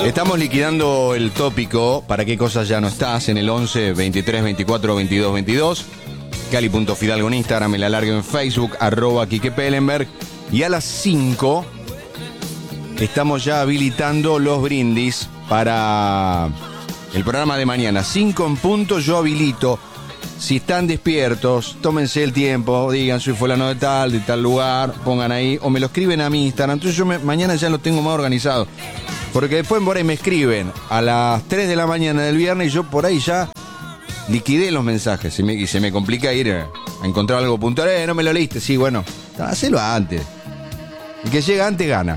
Estamos liquidando el tópico. ¿Para qué cosas ya no estás? En el 11 23 24 22 22. Cali.fidalgo en Instagram, el alargue en Facebook, @Quique Pellenberg. Y a las 5 estamos ya habilitando los brindis para el programa de mañana. 5 en punto, yo habilito. Si están despiertos, tómense el tiempo, digan soy fulano de tal lugar, pongan ahí, o me lo escriben a mi Instagram. Entonces yo mañana ya lo tengo más organizado. Porque después por ahí me escriben a las 3 de la mañana del viernes y yo por ahí ya liquidé los mensajes. Y se me complica ir a encontrar algo puntual. No me lo leíste, sí, bueno, hacelo antes. El que llega antes gana.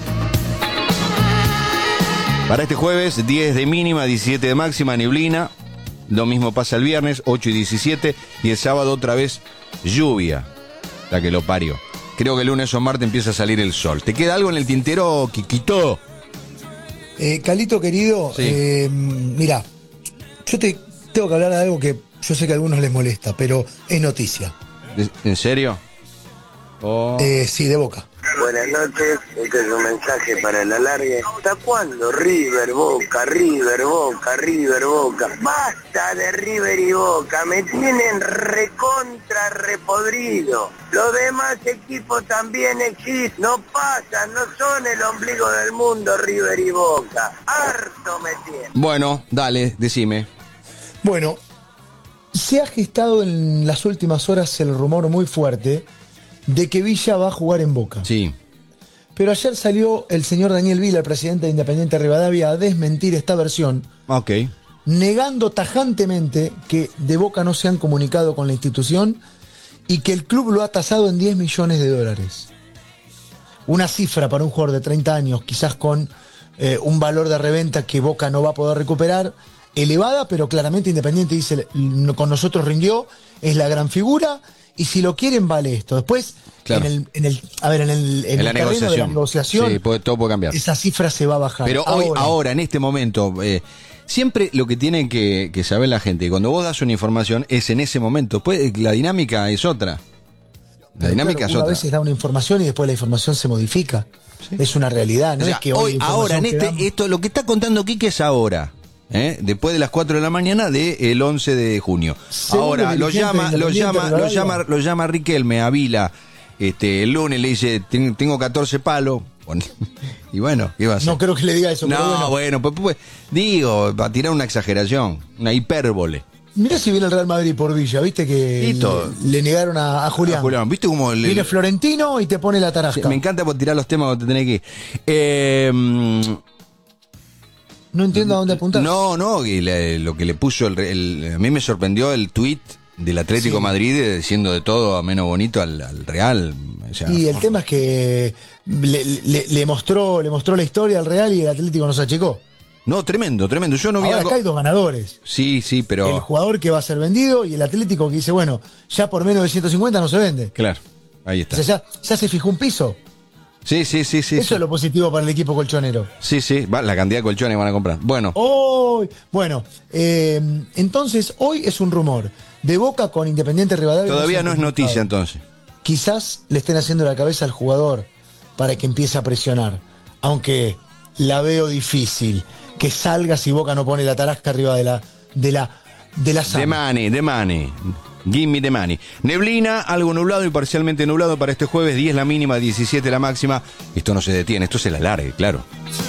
Para este jueves, 10 de mínima, 17 de máxima, neblina. Lo mismo pasa el viernes, 8 y 17. Y el sábado otra vez lluvia. La que lo parió. Creo que el lunes o martes empieza a salir el sol. ¿Te queda algo en el tintero, Quiquito? Calito querido, Sí. Mira, yo te tengo que hablar de algo que yo sé que a algunos les molesta, pero es noticia. ¿En serio? Oh. Sí, de Boca. Buenas noches, este es un mensaje para el alargue. ¿Hasta cuándo River, Boca, River, Boca, River, Boca? Basta de River y Boca, me tienen recontra repodrido. Los demás equipos también existen, no pasan, no son el ombligo del mundo River y Boca. Harto me tienen. Bueno, dale, decime. Bueno, se ha gestado en las últimas horas el rumor muy fuerte de que Villa va a jugar en Boca. Sí. Pero ayer salió el señor Daniel Vila, el presidente de Independiente Rivadavia, a desmentir esta versión, Ok. negando tajantemente que de Boca no se han comunicado con la institución y que el club lo ha tasado en $10 millones. Una cifra para un jugador de 30 años, quizás con un valor de reventa que Boca no va a poder recuperar, elevada, pero claramente Independiente dice, con nosotros rindió, es la gran figura, y si lo quieren vale esto. Después, claro, en el terreno de la negociación, sí, todo puede cambiar. esa cifra se va a bajar. Pero ahora, en este momento, siempre lo que tiene que saber la gente, cuando vos das una información, es en ese momento. Pues la dinámica es otra. La dinámica es otra. A veces da una información y después la información se modifica. Sí. Es una realidad, no o sea, es que hoy ahora, esto, lo que está contando Quique es ahora. Después de las 4 de la mañana del 11 de junio. Según ahora, lo llama Riquelme a Vila el lunes, le dice, tengo 14 palos. Y bueno, ¿qué va a hacer? No creo que le diga eso. No, bueno, pues digo, va a tirar una exageración, una hipérbole. Mirá si viene el Real Madrid por Villa, viste que le negaron a Julián. ¿Viste cómo viene Florentino y te pone la tarasca. Sí, me encanta por tirar los temas cuando te tenés que ir. No entiendo a dónde apuntar. No, lo que le puso a mí me sorprendió el tuit del Atlético Madrid diciendo de todo a menos bonito al Real. O sea, y el tema es que le mostró la historia al Real y el Atlético nos achicó. No, tremendo. Yo no vi ahora algo. Acá hay dos ganadores. Sí, pero... El jugador que va a ser vendido y el Atlético que dice, bueno, ya por menos de 150 no se vende. Claro, ahí está. O sea, ya se fijó un piso. Sí. Eso es lo positivo para el equipo colchonero. Sí, la cantidad de colchones van a comprar. Bueno. Entonces, hoy es un rumor de Boca con Independiente Rivadavia. Todavía no es noticia, entonces. Quizás le estén haciendo la cabeza al jugador para que empiece a presionar. Aunque la veo difícil. Que salga si Boca no pone la tarasca arriba de la sala. De money. Give me the money. Neblina, algo nublado y parcialmente nublado para este jueves, 10 la mínima, 17 la máxima. Esto no se detiene, esto es el alargue, claro.